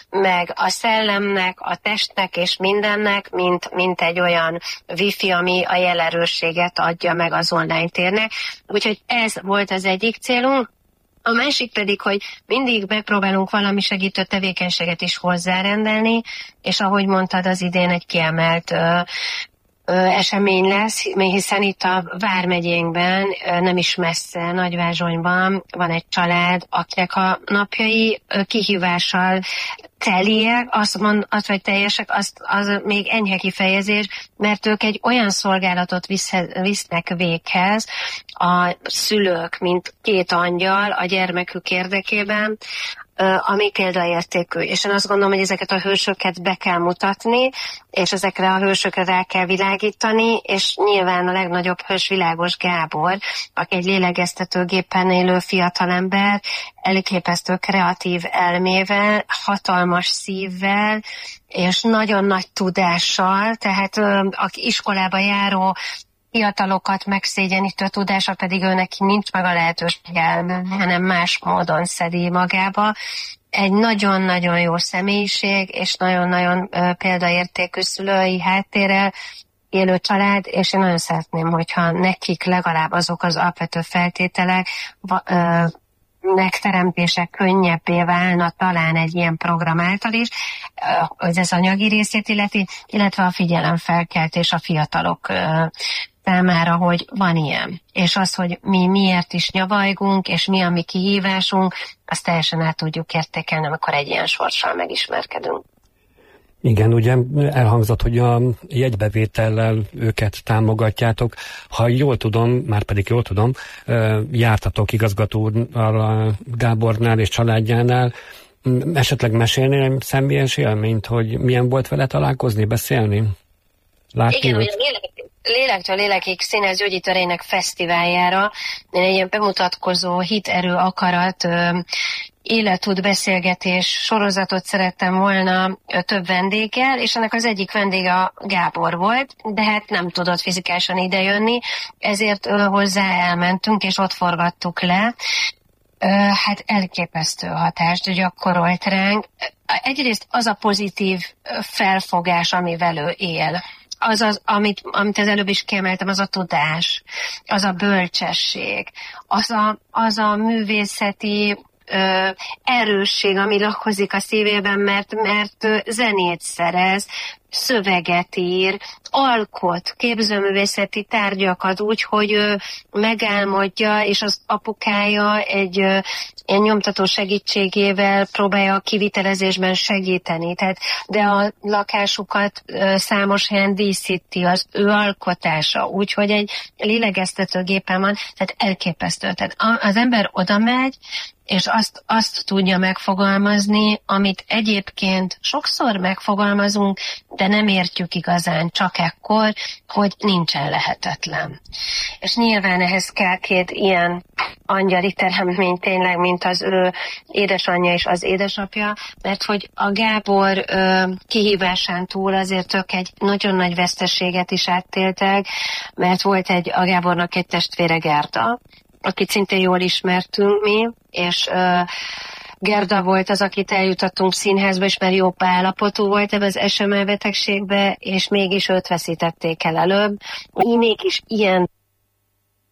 meg a szellemnek, a testnek és mindennek, mint egy olyan wifi, ami a jelerősséget adja meg az online térnek. Úgyhogy ez volt az egyik célunk. A másik pedig, hogy mindig megpróbálunk valami segítő tevékenységet is hozzárendelni, és ahogy mondtad, az idén egy kiemelt esemény lesz, hiszen itt a Vármegyénkben, nem is messze, Nagyvázsonyban van egy család, akinek a napjai kihívással teliek, azt vagy teljesek, az még enyhe kifejezés, mert ők egy olyan szolgálatot visznek véghez a szülők, mint két angyal a gyermekük érdekében, ami példaértékű. És én azt gondolom, hogy ezeket a hősöket be kell mutatni, és ezekre a hősökre rá kell világítani, és nyilván a legnagyobb hős Világos Gábor, aki egy lélegeztetőgépen élő fiatalember, elképesztő kreatív elmével, hatalmas szívvel, és nagyon nagy tudással, tehát aki iskolába járó fiatalokat megszégyenítő tudása, pedig ő neki nincs meg a lehetősége, hanem más módon szedi magába. Egy nagyon-nagyon jó személyiség, és nagyon-nagyon példaértékű szülői háttérrel élő család, és én nagyon szeretném, hogyha nekik legalább azok az alapvető feltételek megteremtése könnyebbé válna talán egy ilyen program által is, hogy ez anyagi részét illeti, illetve a figyelemfelkeltés a fiatalok számára, hogy van ilyen. És az, hogy mi miért is nyavajgunk, és mi a mi kihívásunk, azt teljesen át tudjuk értékelni, amikor egy ilyen sorssal megismerkedünk. Igen, ugye elhangzott, hogy a jegybevétellel őket támogatjátok. Ha jól tudom, már pedig jól tudom, jártatok igazgatóval Gábornál és családjánál. Esetleg mesélnél személyes élményt, hogy milyen volt vele találkozni, beszélni? Látni igen, őt? Lélektől lélekig Színház gyógyítóreinek fesztiváljára én egy ilyen bemutatkozó hit, erő, akarat, életút beszélgetés sorozatot szerettem volna több vendéggel, és ennek az egyik vendége a Gábor volt, de hát nem tudott fizikálisan idejönni, ezért hozzá elmentünk, és ott forgattuk le. Hát elképesztő hatást gyakorolt ránk. Egyrészt az a pozitív felfogás, amivel ő él. Amit az előbb is kiemeltem, az a tudás, az a bölcsesség, az a művészeti erősség, ami lakozik a szívében, mert zenét szerez, szöveget ír, alkot, képzőművészeti tárgyakat úgy, hogy megálmodja, és az apukája egy ilyen nyomtató segítségével próbálja a kivitelezésben segíteni. De a lakásukat számos helyen díszíti, az ő alkotása, úgyhogy egy lélegeztetőgépen van, tehát elképesztő. Tehát az ember oda megy, és azt tudja megfogalmazni, amit egyébként sokszor megfogalmazunk, de nem értjük igazán csak ekkor, hogy nincsen lehetetlen. És nyilván ehhez kell két ilyen angyali teremtmény tényleg, mint az ő édesanyja és az édesapja, mert hogy a Gábor kihívásán túl azért ők egy nagyon nagy veszteséget is átéltek, mert volt a Gábornak egy testvére, Gerda, akit szintén jól ismertünk mi, és Gerda volt az, akit eljutottunk színházba, és már jobb állapotú volt ebben az SMA betegségbe, és mégis őt veszítették el előbb. Mégis ilyen